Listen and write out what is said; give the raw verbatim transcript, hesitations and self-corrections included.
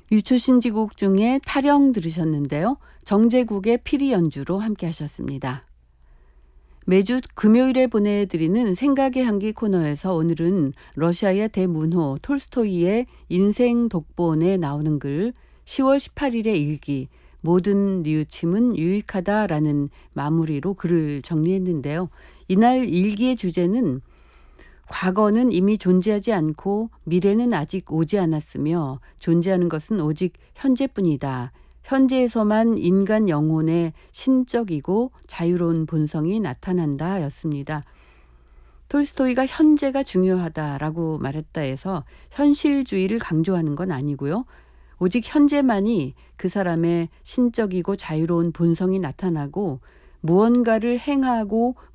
유초신지곡 중에 타령 들으셨는데요. 정제국의 피리 연주로 함께 하셨습니다. 매주 금요일에 보내드리는 생각의 향기 코너에서 오늘은 러시아의 대문호 톨스토이의 인생 독본에 나오는 글 시월 십팔일의 일기 모든 뉘우침은 유익하다라는 마무리로 글을 정리했는데요. 이날 일기의 주제는 과거는 이미 존재하지 않고 미래는 아직 오지 않았으며 존재하는 것은 오직 현재뿐이다. 현재에서만 인간 영혼의 신적이고 자유로운 본성이 나타난다 였습니다. 톨스토이가 현재가 중요하다라고 말했다 해서 현실주의를 강조하는 건 아니고요. 오직 현재만이 그 사람의 신적이고 자유로운 본성이 나타나고 무언가를 행하고